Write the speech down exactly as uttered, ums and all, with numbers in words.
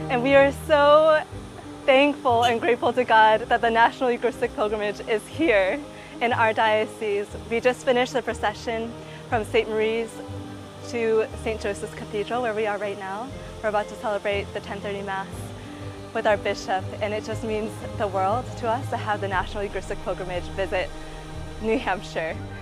And we are so thankful and grateful to God that the National Eucharistic Pilgrimage is here in our diocese. We just finished the procession from Saint Marie's to Saint Joseph's Cathedral, where we are right now. We're about to celebrate the ten thirty Mass with our bishop, and it just means the world to us to have the National Eucharistic Pilgrimage visit New Hampshire.